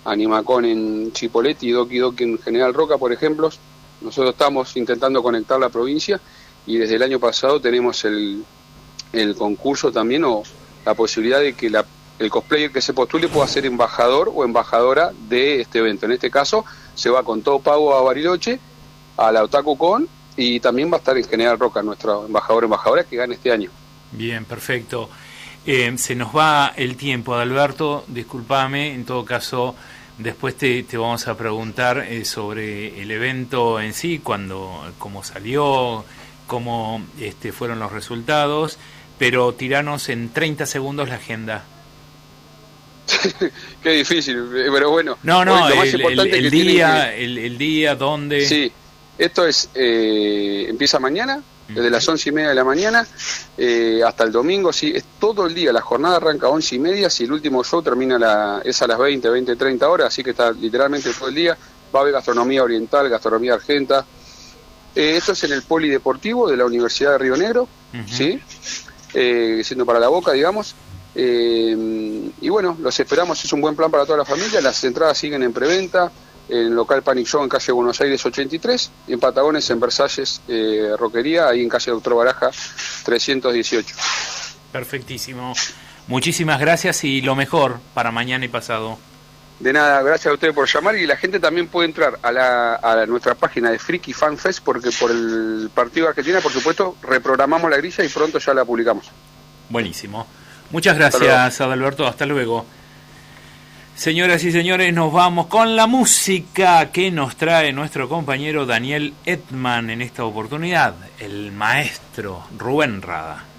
Animacón en Chipoleti y Doki Doki en General Roca, por ejemplo. Nosotros estamos intentando conectar la provincia y desde el año pasado tenemos el concurso también, o la posibilidad de que el cosplayer que se postule pueda ser embajador o embajadora de este evento. En este caso se va con todo pago a Bariloche, a la OtakuCon, y también va a estar en General Roca nuestro embajador o embajadora que gane este año. Bien, perfecto. Se nos va el tiempo, Adalberto, discúlpame, en todo caso después te vamos a preguntar sobre el evento en sí, cómo salió, cómo fueron los resultados, pero tiranos en 30 segundos la agenda. Qué difícil, pero bueno. No, lo más importante el día, el día, ¿dónde? Sí, esto empieza mañana, desde las 11:30 de la mañana hasta el domingo, sí, es todo el día. La jornada arranca a 11:30, si el último show termina es a las 20:30 horas, así que está literalmente todo el día. Va a haber gastronomía oriental, gastronomía argenta. Esto es en el polideportivo de la Universidad de Río Negro, ¿sí? Siendo para la Boca, digamos. Y bueno, los esperamos, es un buen plan para toda la familia. Las entradas siguen en preventa en el local Panic Show en calle Buenos Aires 83, y en Patagones en Versalles Roquería, ahí en calle Doctor Baraja 318. Perfectísimo, muchísimas gracias y lo mejor para mañana y pasado. De nada, gracias a ustedes por llamar, y la gente también puede entrar a nuestra página de Friki Fan Fest, porque por el partido de Argentina, por supuesto, reprogramamos la grilla y pronto ya la publicamos. Buenísimo. Muchas gracias, Adalberto. Hasta luego. Señoras y señores, nos vamos con la música que nos trae nuestro compañero Daniel Edman en esta oportunidad, el maestro Rubén Rada.